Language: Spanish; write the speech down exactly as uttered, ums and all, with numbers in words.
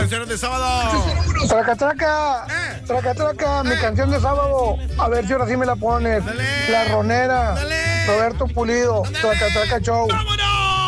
canciones de sábado. Traca, traca. Eh. Traca, traca. Mi Eh. canción de sábado. A ver si ahora sí me la pones. Dale. La Ronera. Dale. Roberto Pulido. Ándale. Traca, traca, show. ¡Vámonos!